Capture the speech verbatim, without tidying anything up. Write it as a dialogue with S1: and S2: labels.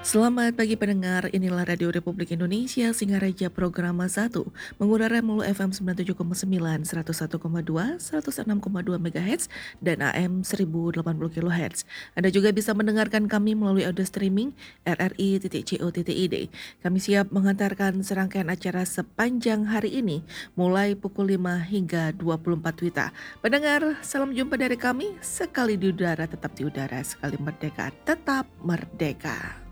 S1: Selamat pagi pendengar, inilah Radio Republik Indonesia, Singaraja Program satu, mengudara melalui F M sembilan puluh tujuh koma sembilan, seratus satu koma dua, seratus enam koma dua MHz, dan A M seribu delapan puluh kilohertz. Anda juga bisa mendengarkan kami melalui audio streaming r r i titik co titik i d. Kami siap mengantarkan serangkaian acara sepanjang hari ini, mulai pukul lima hingga dua puluh empat W I B. Pendengar, salam jumpa dari kami, sekali di udara tetap di udara, sekali merdeka tetap merdeka.